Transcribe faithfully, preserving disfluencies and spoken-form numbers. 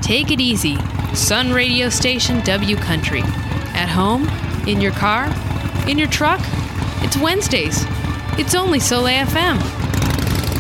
Take it easy. Sun radio station W Country. At home? In your car? In your truck? It's Wednesdays. It's only Soleil F M.